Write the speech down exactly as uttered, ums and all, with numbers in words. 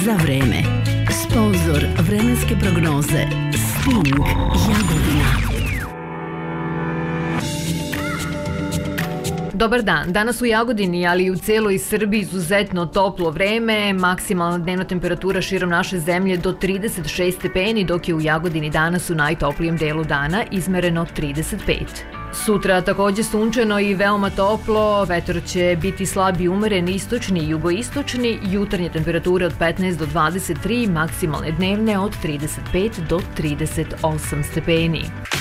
za vreme. Sponzor vremenske prognoze Sting Jagodina. Dobar dan. Danas u Jagodini, ali i u celoj Srbiji izuzetno toplo vreme. Maksimalna dnevna temperatura širom naše zemlje do trideset šest stepeni, dok je u Jagodini danas u najtoplijem delu dana izmereno trideset pet. Sutra takođe sunčano i veoma toplo, vetar će biti slab i umeren istočni i jugoistočni, jutarnje temperature od petnaest do dvadeset tri, maksimalne dnevne od trideset pet do trideset osam stepeni.